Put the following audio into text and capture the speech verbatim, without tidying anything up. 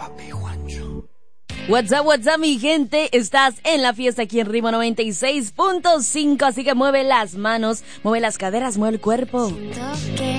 Papi Juancho. What's up, what's up, mi gente, estás en la fiesta aquí en Ritmo noventa y seis punto cinco, así que mueve las manos, mueve las caderas, mueve el cuerpo. Toque